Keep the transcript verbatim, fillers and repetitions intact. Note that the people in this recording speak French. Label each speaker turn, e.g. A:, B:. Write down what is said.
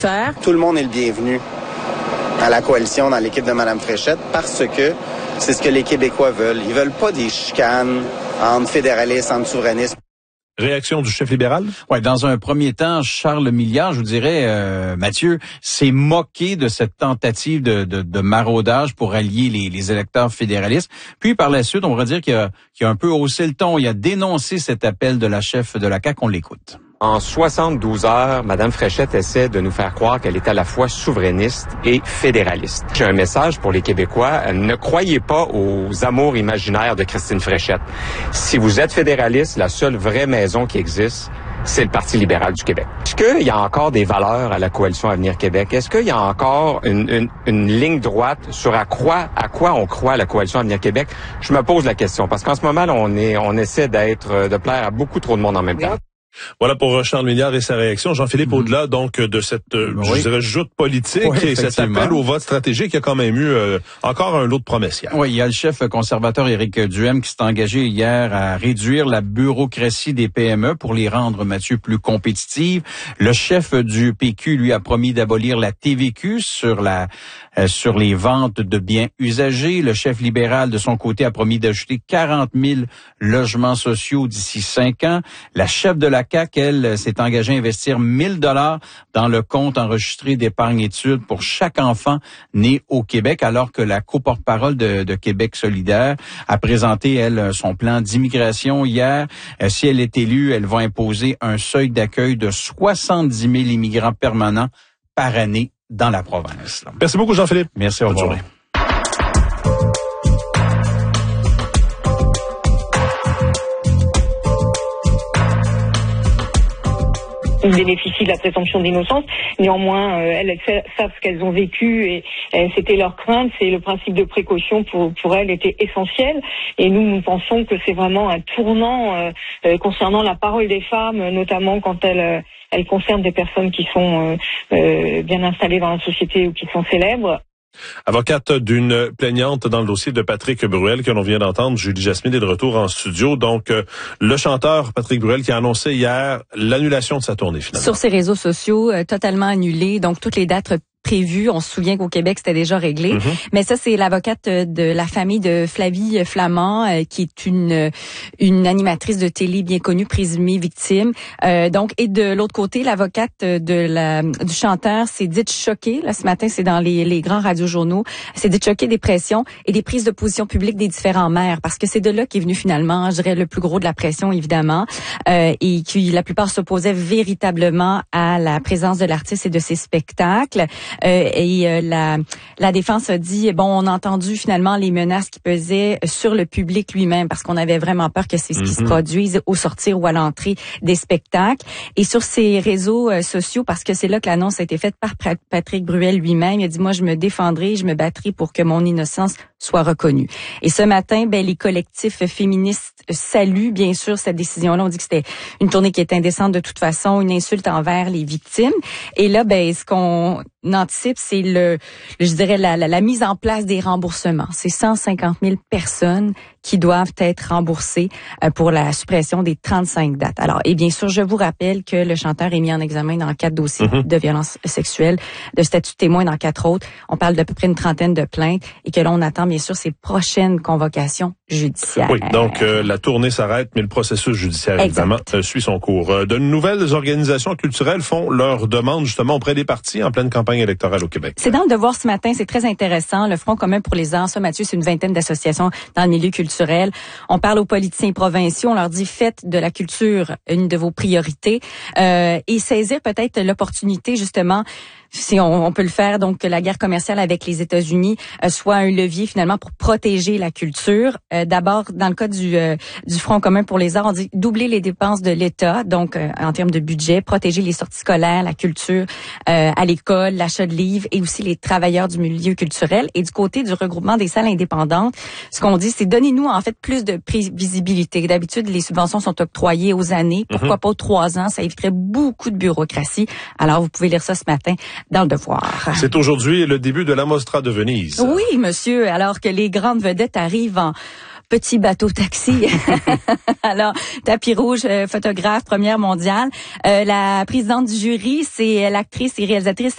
A: Faire.
B: Tout le monde est le bienvenu à la coalition, dans l'équipe de Mme Fréchette, parce que c'est ce que les Québécois veulent. Ils veulent pas des chicanes entre fédéralistes, entre souverainistes.
C: Réaction du chef libéral?
D: Ouais, dans un premier temps, Charles Milliard, je vous dirais, euh, Mathieu, s'est moqué de cette tentative de, de, de maraudage pour allier les, les électeurs fédéralistes. Puis par la suite, on va dire qu'il a, qu'il a un peu haussé le ton. Il a dénoncé cet appel de la chef de la C A Q. On l'écoute.
E: En soixante-douze heures, Mme Fréchette essaie de nous faire croire qu'elle est à la fois souverainiste et fédéraliste. J'ai un message pour les Québécois. Ne croyez pas aux amours imaginaires de Christine Fréchette. Si vous êtes fédéraliste, la seule vraie maison qui existe, c'est le Parti libéral du Québec. Est-ce qu'il y a encore des valeurs à la coalition Avenir Québec? Est-ce qu'il y a encore une, une, une ligne droite sur à quoi, à quoi on croit à la coalition Avenir Québec? Je me pose la question parce qu'en ce moment, là, on est, on essaie d'être, de plaire à beaucoup trop de monde en même temps.
C: Voilà pour Charles Milliard et sa réaction. Jean-Philippe, mmh. au-delà donc de cette, euh, oui. je dirais, joute politique oui, et cet appel au vote stratégique, il y a quand même eu euh, encore un lot de promesses hier.
D: Oui, il y a le chef conservateur Éric Duhem qui s'est engagé hier à réduire la bureaucratie des P M E pour les rendre, Mathieu, plus compétitives. Le chef du P Q, lui, a promis d'abolir la T V Q sur la euh, sur les ventes de biens usagés. Le chef libéral, de son côté, a promis d'ajouter quarante mille logements sociaux d'ici cinq ans. La chef de la C A Q, elle, s'est engagée à investir mille dollars dans le compte enregistré d'épargne-études pour chaque enfant né au Québec, alors que la co-porte-parole de, de Québec solidaire a présenté, elle, son plan d'immigration hier. Si elle est élue, elle va imposer un seuil d'accueil de soixante-dix mille immigrants permanents par année dans la province.
C: Merci beaucoup, Jean-Philippe.
D: Merci, au revoir. Bonne journée.
F: Ils bénéficient de la présomption d'innocence. Néanmoins, euh, elles, elles savent ce qu'elles ont vécu et euh, c'était leur crainte. C'est le principe de précaution pour pour elles était essentiel. Et nous, nous pensons que c'est vraiment un tournant euh, euh, concernant la parole des femmes, notamment quand elles euh, elles concernent des personnes qui sont euh, euh, bien installées dans la société ou qui sont célèbres.
C: Avocate d'une plaignante dans le dossier de Patrick Bruel que l'on vient d'entendre, Julie Jasmine est de retour en studio. Donc, euh, le chanteur Patrick Bruel qui a annoncé hier l'annulation de sa tournée finalement.
A: Sur ses réseaux sociaux, euh, totalement annulé. Donc, toutes les dates prévu. On se souvient qu'au Québec, c'était déjà réglé. Mm-hmm. Mais ça, c'est l'avocate de la famille de Flavie Flamand, euh, qui est une une animatrice de télé bien connue, présumée victime. Euh, donc, et de l'autre côté, l'avocate de la du chanteur s'est dite choquée. Là, ce matin, c'est dans les, les grands radiojournaux. s'est dite choquée des pressions et des prises de position publiques des différents maires, parce que c'est de là qu'est venu finalement, je dirais, le plus gros de la pression, évidemment, euh, et qui la plupart s'opposaient véritablement à la présence de l'artiste et de ses spectacles. Euh, et euh, la, la défense a dit, bon, on a entendu finalement les menaces qui pesaient sur le public lui-même, parce qu'on avait vraiment peur que c'est ce qui mm-hmm. se produise au sortir ou à l'entrée des spectacles. Et sur ces réseaux euh, sociaux, parce que c'est là que l'annonce a été faite par Patrick Bruel lui-même, il a dit, moi, je me défendrai, je me battrai pour que mon innocence soit reconnue. Et ce matin, ben, les collectifs féministes saluent bien sûr cette décision-là. On dit que c'était une tournée qui est indécente de toute façon, une insulte envers les victimes. Et là, ben, ce qu'on anticipe, c'est le, je dirais, la, la, la mise en place des remboursements. C'est cent cinquante mille personnes qui doivent être remboursées euh, pour la suppression des trente-cinq dates. Alors, et bien sûr, je vous rappelle que le chanteur est mis en examen dans quatre dossiers mm-hmm. de violences sexuelles, de statut de témoin dans quatre autres. On parle d'à peu près une trentaine de plaintes et que là, on attend bien sûr ses prochaines convocations judiciaires.
C: Oui, donc euh, la tournée s'arrête, mais le processus judiciaire, exact. évidemment, euh, suit son cours. Euh, de nouvelles organisations culturelles font leur demande justement auprès des partis en pleine campagne électorale au Québec.
A: C'est dans le Devoir ce matin, c'est très intéressant. Le Front commun pour les arts, ça, Mathieu, c'est une vingtaine d'associations dans le milieu culturel. On parle aux politiciens provinciaux, on leur dit, faites de la culture une de vos priorités euh, et saisir peut-être l'opportunité, justement, si on, on peut le faire, donc que la guerre commerciale avec les États-Unis euh, soit un levier finalement pour protéger la culture. Euh, d'abord, dans le cas du euh, du Front commun pour les arts, on dit doubler les dépenses de l'État, donc euh, en termes de budget, protéger les sorties scolaires, la culture euh, à l'école, l'achat de livres et aussi les travailleurs du milieu culturel. Et du côté du regroupement des salles indépendantes, ce qu'on dit, c'est donnez-nous en fait plus de prévisibilité. D'habitude, les subventions sont octroyées aux années. Pourquoi mm-hmm. pas aux trois ans? Ça éviterait beaucoup de bureaucratie. Alors, vous pouvez lire ça ce matin dans le Devoir.
C: C'est aujourd'hui le début de la Mostra de Venise.
A: Oui, monsieur, alors que les grandes vedettes arrivent en petit bateau taxi. Alors, tapis rouge, euh, photographe, première mondiale. Euh, la présidente du jury, c'est l'actrice et réalisatrice